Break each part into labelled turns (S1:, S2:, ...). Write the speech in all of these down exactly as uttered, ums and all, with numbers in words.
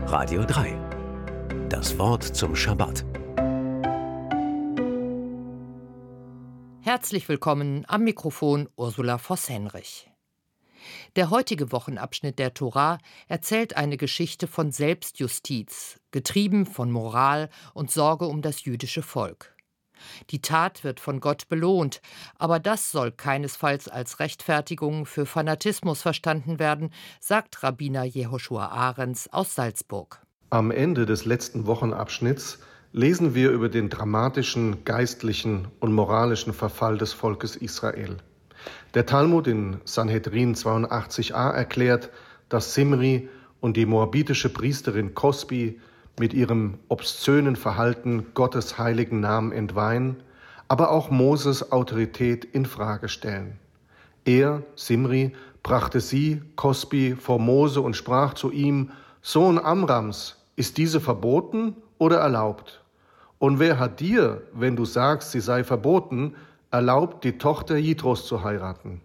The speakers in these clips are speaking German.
S1: Radio drei. Das Wort zum Schabbat.
S2: Herzlich willkommen am Mikrofon Ursula Voss-Henrich. Der heutige Wochenabschnitt der Tora erzählt eine Geschichte von Selbstjustiz, getrieben von Moral und Sorge um das jüdische Volk. Die Tat wird von Gott belohnt, aber das soll keinesfalls als Rechtfertigung für Fanatismus verstanden werden, sagt Rabbiner Jehoschua Ahrens aus Salzburg.
S3: Am Ende des letzten Wochenabschnitts lesen wir über den dramatischen geistlichen und moralischen Verfall des Volkes Israel. Der Talmud in Sanhedrin zweiundachtzig a erklärt, dass Simri und die moabitische Priesterin Kosbi mit ihrem obszönen Verhalten Gottes heiligen Namen entweihen, aber auch Moses Autorität in Frage stellen. Er, Simri, brachte sie, Kosbi, vor Mose und sprach zu ihm: Sohn Amrams, ist diese verboten oder erlaubt? Und wer hat dir, wenn du sagst, sie sei verboten, erlaubt, die Tochter Jitros zu heiraten?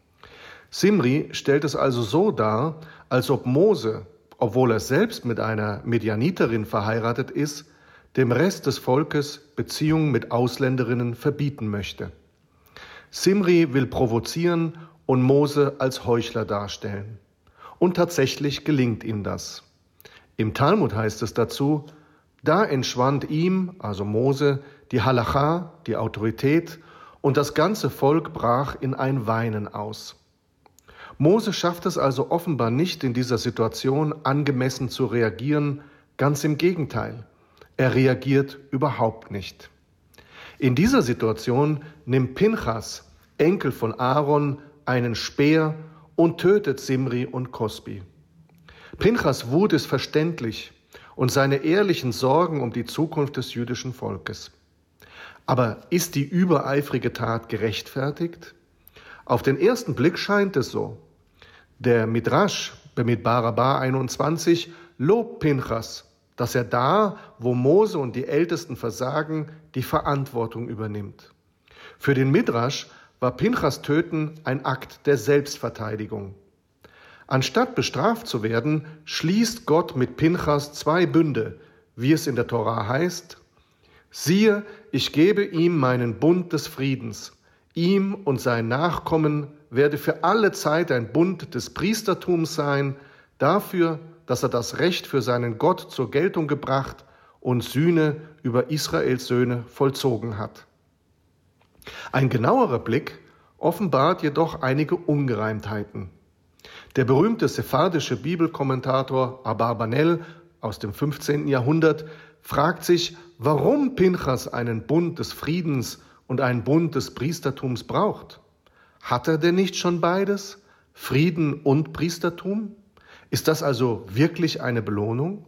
S3: Simri stellt es also so dar, als ob Mose, obwohl er selbst mit einer Medianiterin verheiratet ist, dem Rest des Volkes Beziehungen mit Ausländerinnen verbieten möchte. Simri will provozieren und Mose als Heuchler darstellen. Und tatsächlich gelingt ihm das. Im Talmud heißt es dazu: Da entschwand ihm, also Mose, die Halacha, die Autorität, und das ganze Volk brach in ein Weinen aus. Mose schafft es also offenbar nicht, in dieser Situation angemessen zu reagieren, ganz im Gegenteil. Er reagiert überhaupt nicht. In dieser Situation nimmt Pinchas, Enkel von Aaron, einen Speer und tötet Simri und Kosbi. Pinchas' Wut ist verständlich und seine ehrlichen Sorgen um die Zukunft des jüdischen Volkes. Aber ist die übereifrige Tat gerechtfertigt? Auf den ersten Blick scheint es so. Der Midrash, Bamidbar Rabbah einundzwanzig, lobt Pinchas, dass er da, wo Mose und die Ältesten versagen, die Verantwortung übernimmt. Für den Midrash war Pinchas Töten ein Akt der Selbstverteidigung. Anstatt bestraft zu werden, schließt Gott mit Pinchas zwei Bünde, wie es in der Tora heißt: Siehe, ich gebe ihm meinen Bund des Friedens. Ihm und seinen Nachkommen werde für alle Zeit ein Bund des Priestertums sein, dafür, dass er das Recht für seinen Gott zur Geltung gebracht und Sühne über Israels Söhne vollzogen hat. Ein genauerer Blick offenbart jedoch einige Ungereimtheiten. Der berühmte sephardische Bibelkommentator Abarbanel aus dem fünfzehnten Jahrhundert fragt sich, warum Pinchas einen Bund des Friedens und einen Bund des Priestertums braucht. Hat er denn nicht schon beides, Frieden und Priestertum? Ist das also wirklich eine Belohnung?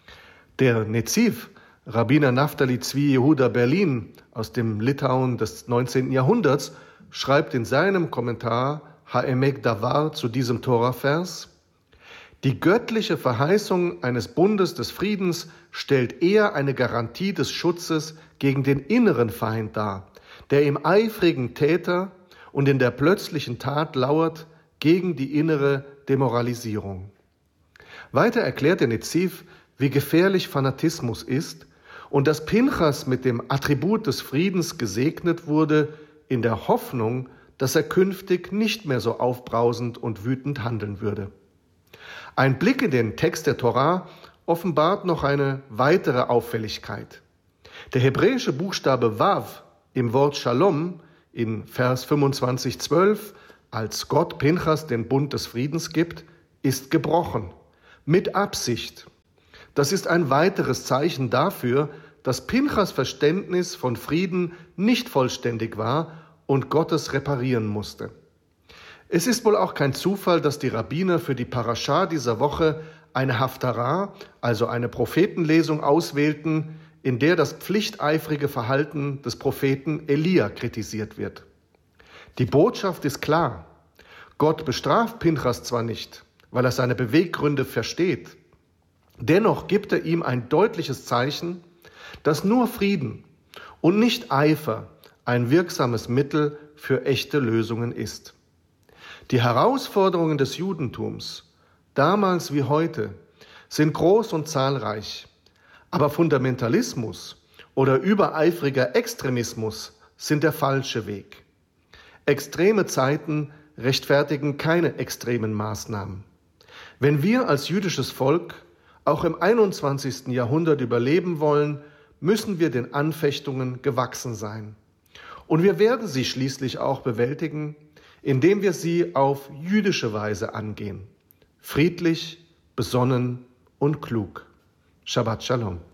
S3: Der Netziv, Rabbiner Naftali Zvi Yehuda Berlin aus dem Litauen des neunzehnten Jahrhunderts, schreibt in seinem Kommentar Ha'emek Davar zu diesem Tora-Vers: Die göttliche Verheißung eines Bundes des Friedens stellt eher eine Garantie des Schutzes gegen den inneren Feind dar, der im eifrigen Täter und in der plötzlichen Tat lauert, gegen die innere Demoralisierung. Weiter erklärt der Netziv, wie gefährlich Fanatismus ist und dass Pinchas mit dem Attribut des Friedens gesegnet wurde, in der Hoffnung, dass er künftig nicht mehr so aufbrausend und wütend handeln würde. Ein Blick in den Text der Tora offenbart noch eine weitere Auffälligkeit. Der hebräische Buchstabe Wav im Wort Shalom in Vers fünfundzwanzig zwölf, als Gott Pinchas den Bund des Friedens gibt, ist gebrochen, mit Absicht. Das ist ein weiteres Zeichen dafür, dass Pinchas Verständnis von Frieden nicht vollständig war und Gottes reparieren musste. Es ist wohl auch kein Zufall, dass die Rabbiner für die Parascha dieser Woche eine Haftarah, also eine Prophetenlesung, auswählten, in der das pflichteifrige Verhalten des Propheten Elia kritisiert wird. Die Botschaft ist klar. Gott bestraft Pinchas zwar nicht, weil er seine Beweggründe versteht, dennoch gibt er ihm ein deutliches Zeichen, dass nur Frieden und nicht Eifer ein wirksames Mittel für echte Lösungen ist. Die Herausforderungen des Judentums, damals wie heute, sind groß und zahlreich. Aber Fundamentalismus oder übereifriger Extremismus sind der falsche Weg. Extreme Zeiten rechtfertigen keine extremen Maßnahmen. Wenn wir als jüdisches Volk auch im einundzwanzigsten Jahrhundert überleben wollen, müssen wir den Anfechtungen gewachsen sein. Und wir werden sie schließlich auch bewältigen, indem wir sie auf jüdische Weise angehen. Friedlich, besonnen und klug. Shabbat Shalom.